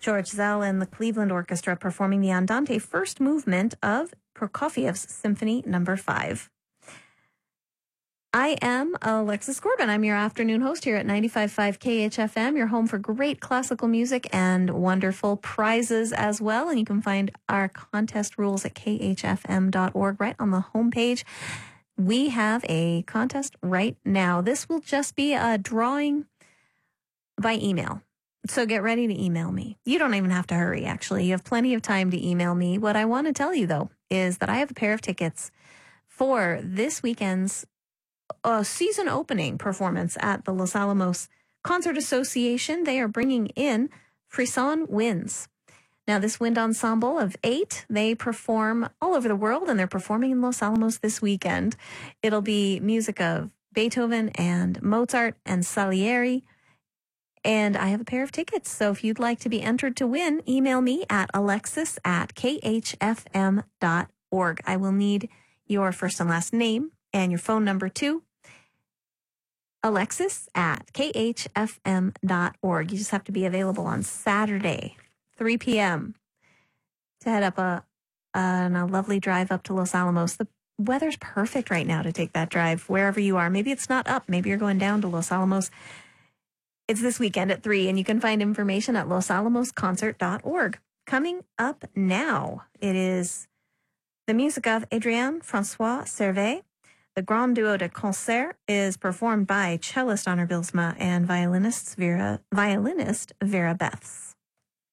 George Zell and the Cleveland Orchestra performing the Andante first movement of Prokofiev's Symphony No. 5. I am Alexis Corbin. I'm your afternoon host here at 95.5 KHFM, your home for great classical music and wonderful prizes as well. And you can find our contest rules at khfm.org right on the homepage. We have a contest right now. This will just be a drawing by email. So get ready to email me. You don't even have to hurry, actually. You have plenty of time to email me. What I want to tell you, though, is that I have a pair of tickets for this weekend's season opening performance at the Los Alamos Concert Association. They are bringing in Frisson Winds. Now, this wind ensemble of 8, they perform all over the world, and they're performing in Los Alamos this weekend. It'll be music of Beethoven and Mozart and Salieri. And I have a pair of tickets. So if you'd like to be entered to win, email me at alexis@khfm.org. I will need your first and last name and your phone number too. alexis@khfm.org. You just have to be available on Saturday, 3 p.m. to head up on a lovely drive up to Los Alamos. The weather's perfect right now to take that drive wherever you are. Maybe it's not up. Maybe you're going down to Los Alamos. It's this weekend at 3, and you can find information at losalamosconcert.org. Coming up now, it is the music of Adrien Francois Servet. The Grand Duo de Concert is performed by cellist Honor Bilsma and violinist Vera Beths.